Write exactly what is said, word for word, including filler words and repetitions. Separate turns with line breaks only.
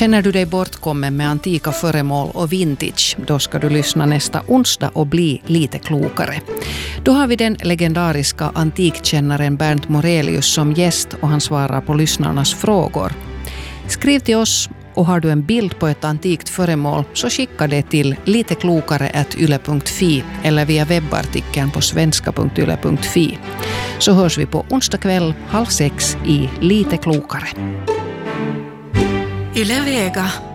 Känner du dig bortkommen med antika föremål och vintage, då ska du lyssna nästa onsdag och bli lite klokare. Då har vi den legendariska antikkännaren Bernt Morelius som gäst och han svarar på lyssnarnas frågor. Skriv till oss och har du en bild på ett antikt föremål så skicka det till liteklokare at yle punkt fi eller via webbartikeln på svenska punkt yle punkt fi. Så hörs vi på onsdag kväll halv sex i Lite klokare.
Yle Vega.